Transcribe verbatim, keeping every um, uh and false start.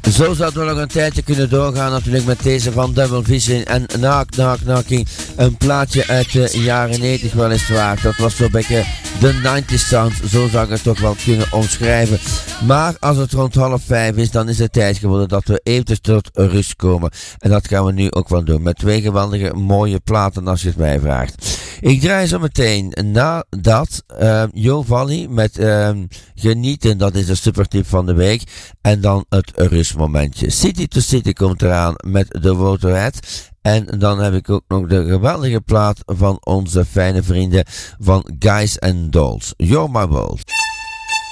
Zo zouden we nog een tijdje kunnen doorgaan natuurlijk met deze van Double Vision en Knock Knock Knocking. Een plaatje uit de jaren negentig weliswaar. Dat was zo'n beetje de negentig sound. Zo zou ik het toch wel kunnen omschrijven. Maar als het rond half vijf is, dan is het tijd geworden dat we eventjes tot rust komen. En dat gaan we nu ook wel doen. Met twee geweldige mooie platen als je het mij vraagt. Ik draai zo meteen nadat uh, Jo Valley met uh, Genieten, dat is de supertip van de week. En dan het rustmomentje. City to City komt eraan met de Motorhead. En dan heb ik ook nog de geweldige plaat van onze fijne vrienden van Guys and Dolls. You're My World.